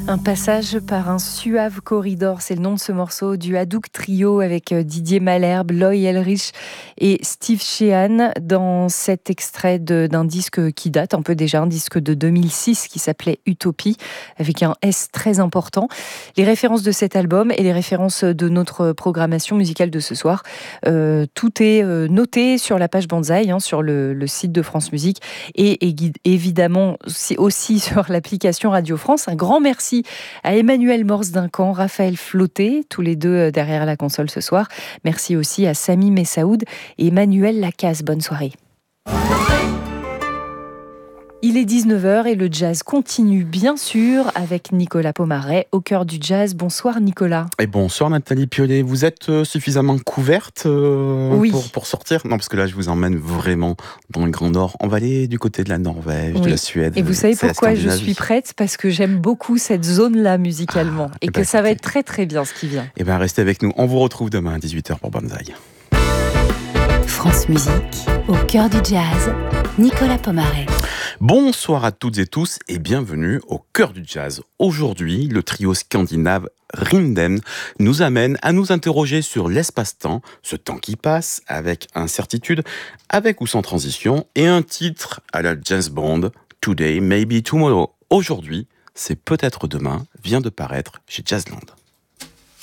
Un passage par un suave corridor, c'est le nom de ce morceau du Hadouk Trio avec Didier Malherbe, Loïc Elrich et Steve Sheehan dans cet extrait d'un disque qui date un peu déjà, un disque de 2006 qui s'appelait Utopie avec un S très important. Les références de cet album et les références de notre programmation musicale de ce soir, tout est noté sur la page Banzai, sur le site de France Musique et évidemment aussi sur l'application Radio France. Un grand merci à Emmanuel Morse-Duncan, Raphaël Flauté, tous les deux derrière la console ce soir. Merci aussi à Sami Messaoud et Emmanuel Lacaze. Bonne soirée. Il est 19h et le jazz continue bien sûr avec Nicolas Pomaret au cœur du jazz. Bonsoir Nicolas. Et bonsoir Nathalie Piolet, vous êtes suffisamment couverte oui. pour sortir? Non, parce que là je vous emmène vraiment dans le Grand Nord. On va aller du côté de la Norvège, oui, de la Suède. Et vous savez pourquoi je suis prête? Parce que j'aime beaucoup cette zone-là musicalement et que ça va être très très bien ce qui vient. Et bien restez avec nous, on vous retrouve demain à 18h pour Banzai. France Musique, au cœur du jazz, Nicolas Pomaret. Bonsoir à toutes et tous et bienvenue au cœur du jazz. Aujourd'hui, le trio scandinave Rinden nous amène à nous interroger sur l'espace-temps, ce temps qui passe avec incertitude, avec ou sans transition, et un titre à la James Bond, Today, Maybe Tomorrow. Aujourd'hui, c'est peut-être demain, vient de paraître chez Jazzland.